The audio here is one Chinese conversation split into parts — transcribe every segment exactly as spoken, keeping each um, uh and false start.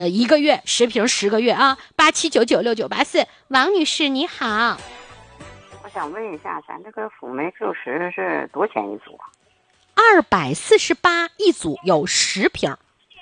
呃，一个月十瓶十个月啊，八七九九六九八四。王女士你好， 我想问一下，咱这个辅酶 Q 十是多少钱一组啊？ 二百四十八一组，有十瓶。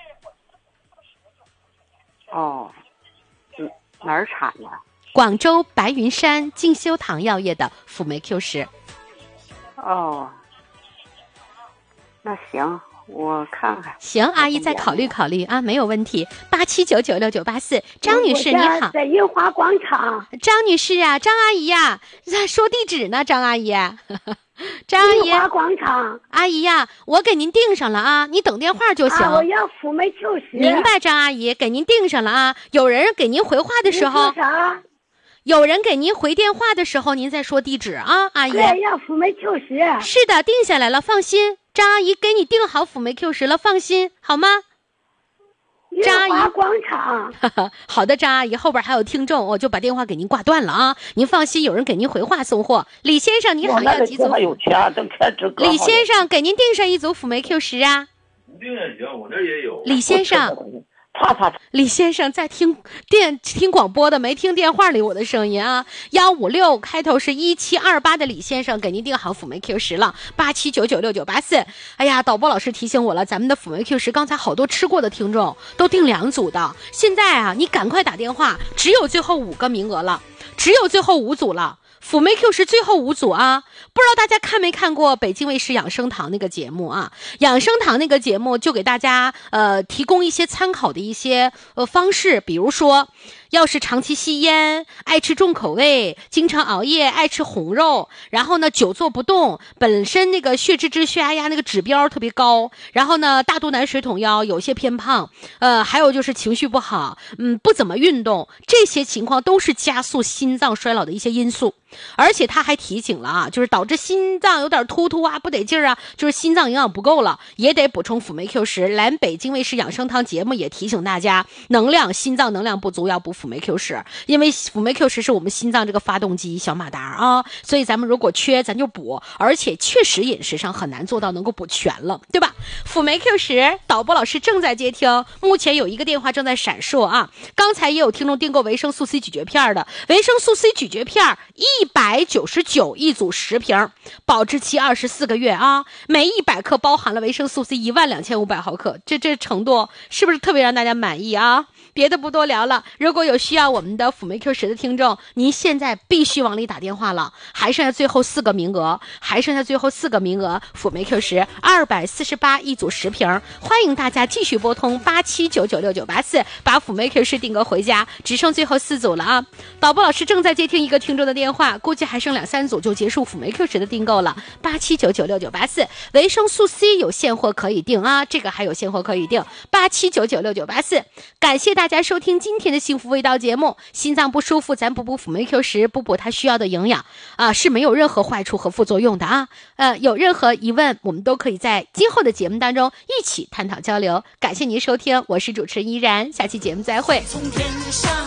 哦，嗯，哪儿产的？ 广州白云山静修堂药业的辅酶 Q 十。 哦，那行。我看看， 行，阿姨再考虑考虑啊，没有问题。八七九九六九八四，张女士你好， 在樱花广场。 张女士啊，张阿姨呀、啊，在说地址呢，张阿姨。张阿姨， 樱花广场。 阿姨呀、啊，我给您订上了啊，你等电话就行。 啊、我要辅酶 Q 十。 明白，张阿姨，给您订上了啊。有人给您回话的时候， 啥？ 有人给您回电话的时候，您再说地址啊，阿姨。 对，要辅酶 Q 十。 是的，定下来了，放心。张阿姨给你订好辅酶 Q 十了，放心好吗？张阿姨， 广场。 好的，张阿姨，后边还有听众，我就把电话给您挂断了啊。您放心，有人给您回话送货。李先生，你好，要几组？李先生，给您订上一组辅酶 Q 十啊。 订也行，我这也有。 李先生。李先生在听电听广播的，没听电话里我的声音啊。幺五六开头是一七二八的李先生给您订好辅酶 Q 十了，八七九九六九八四。哎呀，导播老师提醒我了，咱们的辅酶 Q 十刚才好多吃过的听众都订两组的，现在啊，你赶快打电话，只有最后五个名额了，只有最后五组了。辅酶 Q 十最后五组啊，不知道大家看没看过北京卫视养生堂那个节目啊？养生堂那个节目就给大家呃提供一些参考的一些呃方式，比如说，要是长期吸烟、爱吃重口味、经常熬夜、爱吃红肉，然后呢久坐不动，本身那个血脂质、血压压那个指标特别高，然后呢大肚腩、水桶腰，有些偏胖，呃，还有就是情绪不好，嗯，不怎么运动，这些情况都是加速心脏衰老的一些因素。而且他还提醒了啊，就是导致心脏有点突突啊，不得劲儿啊，就是心脏营养不够了，也得补充辅酶 Q 十。来北京卫视养生堂节目也提醒大家，能量心脏能量不足要补辅酶 Q 十，因为辅酶 Q 十是我们心脏这个发动机小马达啊，所以咱们如果缺咱就补，而且确实饮食上很难做到能够补全了，对吧？辅酶 Q 十，导播老师正在接听，目前有一个电话正在闪烁啊。刚才也有听众订购维生素 C 咀嚼片的，维生素 C 咀嚼片一百九十九一组十瓶，保质期二十四个月啊，每一百克包含了维生素 C 一万两千五百毫克，这这程度是不是特别让大家满意啊？别的不多聊了，如果有需要我们的辅酶 Q 十的听众，您现在必须往里打电话了，还剩下最后四个名额，还剩下最后四个名额，辅酶 Q 十二百四十八一组十瓶，欢迎大家继续拨通八七九九六九八四，把辅酶 Q 十订购回家，只剩最后四组了啊！导播老师正在接听一个听众的电话，估计还剩两三组就结束辅酶 Q 十的订购了，八七九九六九八四，维生素 C 有现货可以订啊，这个还有现货可以订，八七九九六九八四，感谢大家收听今天的幸福味道节目。心脏不舒服，咱补补辅酶 Q 十，补补它需要的营养啊，是没有任何坏处和副作用的啊。呃，有任何疑问，我们都可以在今后的节目当中一起探讨交流。感谢您收听，我是主持人依然，下期节目再会。从天上